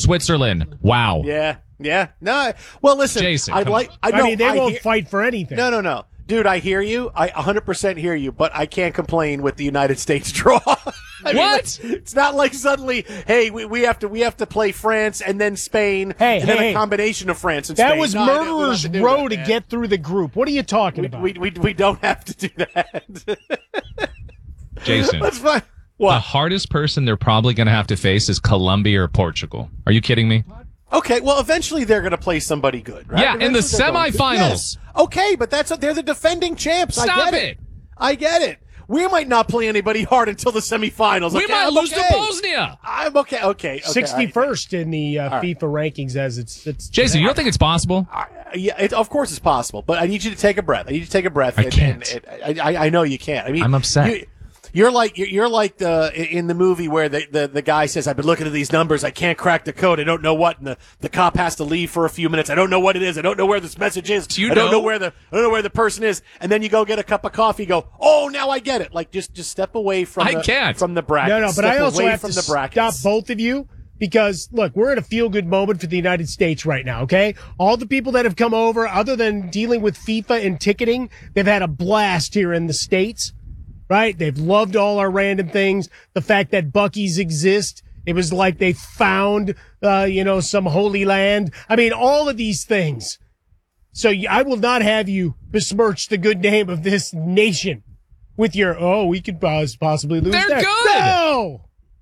Switzerland. Wow. Yeah. No. Well, listen. Jason, I mean, they won't fight for anything. No. Dude, I hear you. I 100% hear you, but I can't complain with the United States draw. I mean, What? It's not like suddenly, hey, we have to play France and then Spain and then a combination of France and Spain. That was murderer's row to get through the group. What are you talking about? We don't have to do that. Jason. That's fine. The What? hardest person they're probably going to have to face is Colombia or Portugal. Are you kidding me? Okay, well, eventually they're going to play somebody good, right? Yeah, in the Eventually they're going to. semifinals. Yes. Okay, but they're the defending champs. Stop I get it. We might not play anybody hard until the semifinals. We Okay, might I'm lose okay. to Bosnia. I'm okay. Okay. 61st in the FIFA rankings as it's Jason, you don't think it's possible? Yeah, of course it's possible, but I need you to take a breath. I can't. I know you can't. I mean, I'm upset. You're like in the movie where the guy says, "I've been looking at these numbers. I can't crack the code. I don't know what." And the cop has to leave for a few minutes. I don't know what it is. I don't know where this message is. I don't know where the person is. And then you go get a cup of coffee. Go, oh, now I get it. Like just step away from from the brackets. No, but step I also away have from to the brackets. stop both of you. Because, look, we're in a feel-good moment for the United States right now, okay? All the people that have come over, other than dealing with FIFA and ticketing, they've had a blast here in the States, right? They've loved all our random things. The fact that Buc-ee's exist, it was like they found, some holy land. I mean, all of these things. So I will not have you besmirch the good name of this nation with your, we could possibly lose They're that. good! No!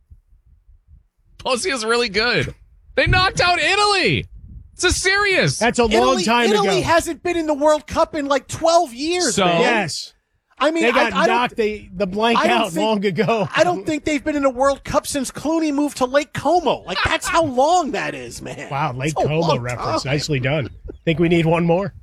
Bosnia's really good. They knocked out Italy. It's a serious. That's a long time ago. Italy hasn't been in the World Cup in like 12 years, So? man. Yes. I mean, They got I knocked the blank out long ago. I don't think they've been in a World Cup since Clooney moved to Lake Como. Like, that's how long that is, man. Wow, Lake That's a Como long reference. time. Nicely done. Think we need one more?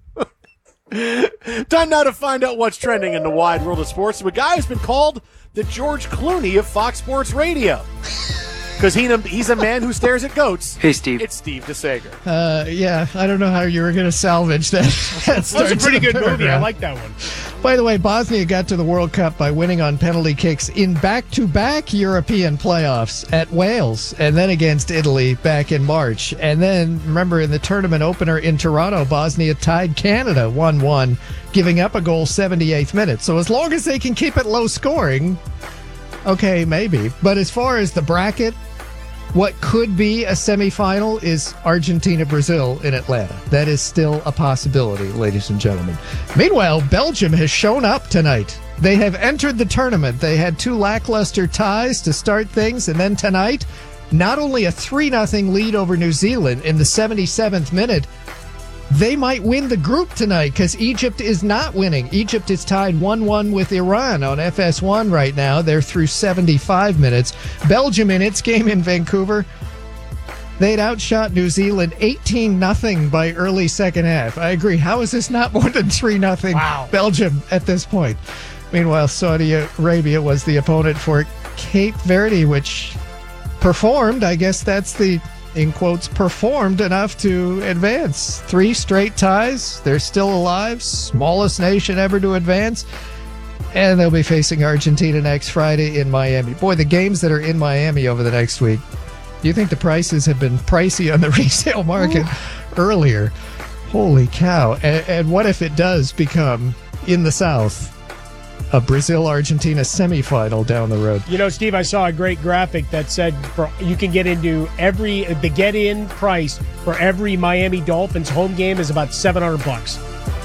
Time now to find out what's trending in the wide world of sports. A guy who's been called the George Clooney of Fox Sports Radio. Because he's a man who stares at goats. Hey, Steve. It's Steve DeSager. Yeah, I don't know how you were going to salvage that. That was a pretty good movie. I like that one. By the way, Bosnia got to the World Cup by winning on penalty kicks in back-to-back European playoffs at Wales and then against Italy back in March. And then, remember, in the tournament opener in Toronto, Bosnia tied Canada 1-1, giving up a goal 78th minute. So as long as they can keep it low scoring, okay, maybe. But as far as the bracket, what could be a semifinal is Argentina-Brazil in Atlanta. That is still a possibility, ladies and gentlemen. Meanwhile, Belgium has shown up tonight. They have entered the tournament. They had two lackluster ties to start things, and then tonight, not only a 3-0 lead over New Zealand in the 77th minute, they might win the group tonight because Egypt is not winning. Egypt is tied 1-1 with Iran on FS1 right now. They're through 75 minutes. Belgium, in its game in Vancouver, they'd outshot New Zealand 18-0 by early second half. I agree. How is this not more than 3-0 Belgium at this point? Meanwhile, Saudi Arabia was the opponent for Cape Verde, which performed. I guess that's the, in quotes, performed enough to advance. 3 straight ties. They're still alive. Smallest nation ever to advance. And they'll be facing Argentina next Friday in Miami. Boy, the games that are in Miami over the next week. Do you think the prices have been pricey on the resale market earlier? Holy cow. And what if it does become, in the South, a Brazil-Argentina semifinal down the road? You know, Steve, I saw a great graphic that said you can get into the get-in price for every Miami Dolphins home game is about $700.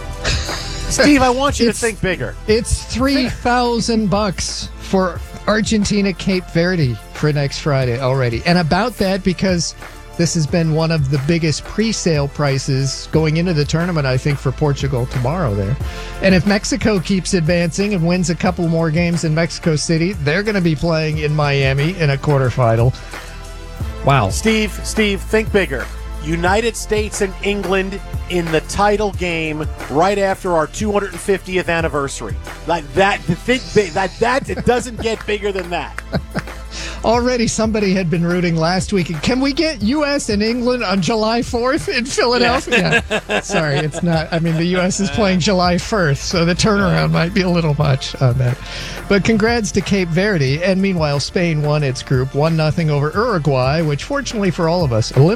Steve, I want you to think bigger. It's $3,000 for Argentina Cape Verde for next Friday already. And about that, because this has been one of the biggest pre-sale prices going into the tournament, I think, for Portugal tomorrow there. And if Mexico keeps advancing and wins a couple more games in Mexico City, they're going to be playing in Miami in a quarterfinal. Wow. Steve, think bigger. United States and England in the title game right after our 250th anniversary. Like that, think big. That it doesn't get bigger than that. Already somebody had been rooting last week. Can we get U.S. and England on July 4th in Philadelphia? Yeah. Sorry, it's not. I mean, the U.S. is playing July 1st, so the turnaround might be a little much on that. But congrats to Cape Verde. And meanwhile, Spain won its group 1-0 over Uruguay, which fortunately for all of us,